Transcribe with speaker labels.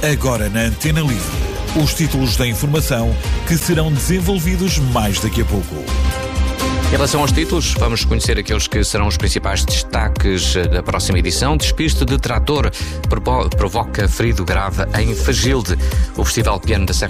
Speaker 1: Agora na Antena Livre, os títulos da informação que serão desenvolvidos mais daqui a pouco.
Speaker 2: Em relação aos títulos, vamos conhecer aqueles que serão os principais destaques da próxima edição. Despiste de trator provoca ferido grave em Fagilde. O Festival Piano da Serra